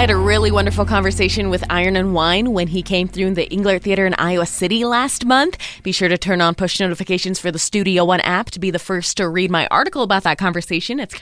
had a really wonderful conversation with Iron and Wine when he came through the Englert Theater in Iowa City last month. Be sure to turn on push notifications for the Studio One app to be the first to read my article about that conversation. It's